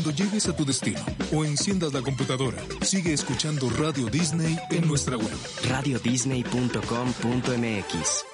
Cuando llegues a tu destino o enciendas la computadora, sigue escuchando Radio Disney en nuestra web. radiodisney.com.mx